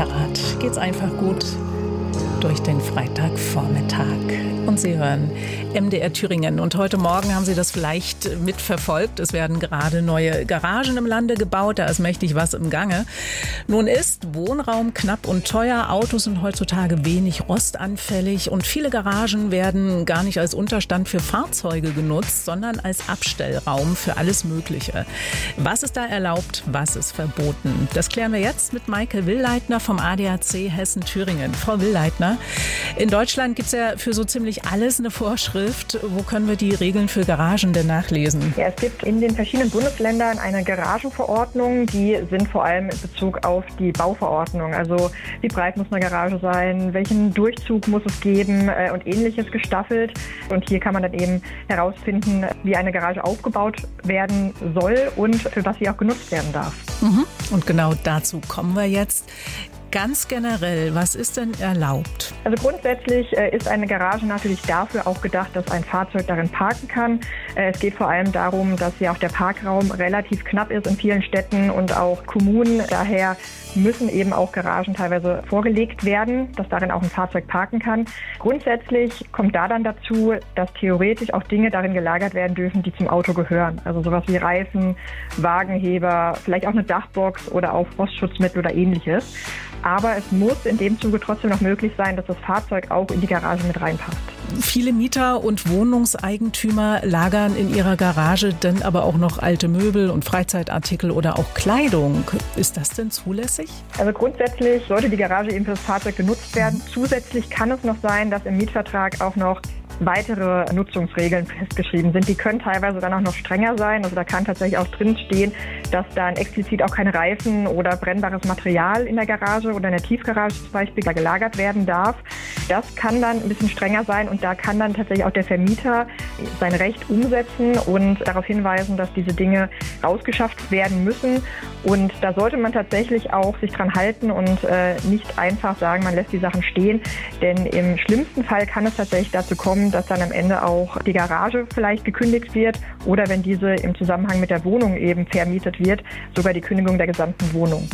Karat geht's einfach gut durch den Freitagvormittag. Und Sie hören MDR Thüringen. Und heute Morgen haben Sie das vielleicht mitverfolgt. Es werden gerade neue Garagen im Lande gebaut. Da ist mächtig was im Gange. Nun ist Wohnraum knapp und teuer. Autos sind heutzutage wenig rostanfällig. Und viele Garagen werden gar nicht als Unterstand für Fahrzeuge genutzt, sondern als Abstellraum für alles Mögliche. Was ist da erlaubt? Was ist verboten? Das klären wir jetzt mit Maike Willleitner vom ADAC Hessen-Thüringen. Frau Willleitner, in Deutschland gibt es ja für so ziemlich alles eine Vorschrift. Wo können wir die Regeln für Garagen denn nachlesen? Ja, es gibt in den verschiedenen Bundesländern eine Garagenverordnung. Die sind vor allem in Bezug auf die Bauverordnung. Also wie breit muss eine Garage sein, welchen Durchzug muss es geben und Ähnliches gestaffelt. Und hier kann man dann eben herausfinden, wie eine Garage aufgebaut werden soll und für was sie auch genutzt werden darf. Und genau dazu kommen wir jetzt. Ganz generell, was ist denn erlaubt? Also grundsätzlich ist eine Garage natürlich dafür auch gedacht, dass ein Fahrzeug darin parken kann. Es geht vor allem darum, dass ja auch der Parkraum relativ knapp ist in vielen Städten und auch Kommunen. Daher müssen eben auch Garagen teilweise vorgelegt werden, dass darin auch ein Fahrzeug parken kann. Grundsätzlich kommt da dann dazu, dass theoretisch auch Dinge darin gelagert werden dürfen, die zum Auto gehören. Also sowas wie Reifen, Wagenheber, vielleicht auch eine Dachbox oder auch Frostschutzmittel oder Ähnliches. Aber es muss in dem Zuge trotzdem noch möglich sein, dass das Fahrzeug auch in die Garage mit reinpasst. Viele Mieter und Wohnungseigentümer lagern in ihrer Garage dann aber auch noch alte Möbel und Freizeitartikel oder auch Kleidung. Ist das denn zulässig? Also grundsätzlich sollte die Garage eben für das Fahrzeug genutzt werden. Zusätzlich kann es noch sein, dass im Mietvertrag auch noch weitere Nutzungsregeln festgeschrieben sind. Die können teilweise dann auch noch strenger sein. Also da kann tatsächlich auch drin stehen, dass dann explizit auch keine Reifen oder brennbares Material in der Garage oder in der Tiefgarage zum Beispiel gelagert werden darf. Das kann dann ein bisschen strenger sein und da kann dann tatsächlich auch der Vermieter sein Recht umsetzen und darauf hinweisen, dass diese Dinge rausgeschafft werden müssen. Und da sollte man tatsächlich auch sich dran halten und nicht einfach sagen, man lässt die Sachen stehen. Denn im schlimmsten Fall kann es tatsächlich dazu kommen, dass dann am Ende auch die Garage vielleicht gekündigt wird oder wenn diese im Zusammenhang mit der Wohnung eben vermietet wird, sogar die Kündigung der gesamten Wohnung.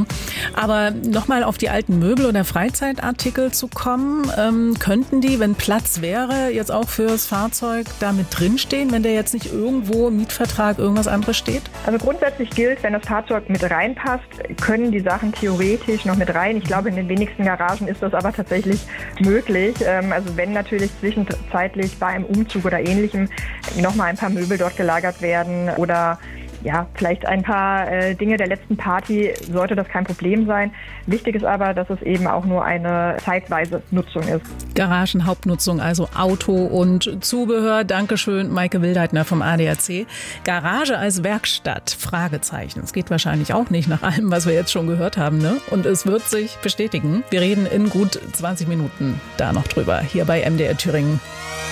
Aber nochmal auf die alten Möbel oder Freizeitartikel zu kommen, könnten die, wenn Platz wäre, jetzt auch fürs Fahrzeug da mit drinstehen, wenn der jetzt nicht irgendwo im Mietvertrag irgendwas anderes steht? Also grundsätzlich gilt, wenn das Fahrzeug mit reinpasst, können die Sachen theoretisch noch mit rein. Ich glaube, in den wenigsten Garagen ist das aber tatsächlich möglich. Also wenn natürlich zwischenzeitlich bei einem Umzug oder Ähnlichem nochmal ein paar Möbel dort gelagert werden oder ja, vielleicht ein paar Dinge der letzten Party, sollte das kein Problem sein. Wichtig ist aber, dass es eben auch nur eine zeitweise Nutzung ist. Garagenhauptnutzung, also Auto und Zubehör. Dankeschön, Maike Willleitner vom ADAC. Garage als Werkstatt? Fragezeichen. Es geht wahrscheinlich auch nicht nach allem, was wir jetzt schon gehört haben, ne? Und es wird sich bestätigen. Wir reden in gut 20 Minuten da noch drüber, hier bei MDR Thüringen.